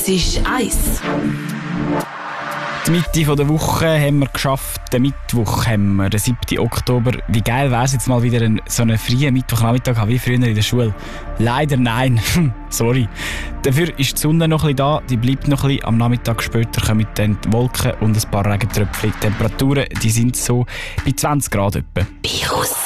Es ist 1. Die Mitte der Woche haben wir geschafft. Den Mittwoch haben wir, den 7. Oktober. Wie geil wäre es jetzt mal wieder so einen freien Mittwochnachmittag wie früher in der Schule? Leider nein. Sorry. Dafür ist die Sonne noch ein bisschen da. Die bleibt noch ein bisschen. Am Nachmittag später kommen dann die Wolken und ein paar Regentröpfchen. Die Temperaturen die sind so bei 20 Grad etwa.